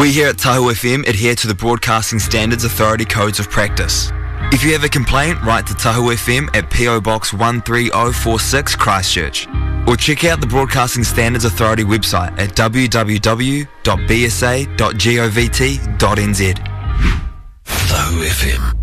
We here at Tahu FM adhere to the Broadcasting Standards Authority Codes of Practice. If you have a complaint, write to Tahu FM at PO Box 13046 Christchurch, or check out the Broadcasting Standards Authority website at www.bsa.govt.nz. Tahu FM.